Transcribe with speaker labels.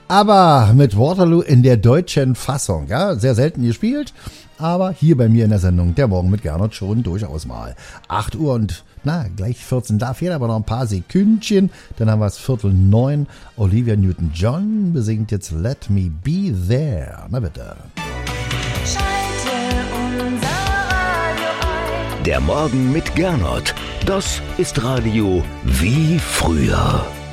Speaker 1: Aber mit Waterloo in der deutschen Fassung, ja, sehr selten gespielt, aber hier bei mir in der Sendung Der Morgen mit Gernot schon durchaus mal. 8 Uhr und gleich 14, da fehlen aber noch ein paar Sekündchen, dann haben wir es 8:45. Olivia Newton-John besingt jetzt Let Me Be There, na bitte.
Speaker 2: Schalte unser Radio ein.
Speaker 3: Der Morgen mit Gernot, das ist Radio wie früher.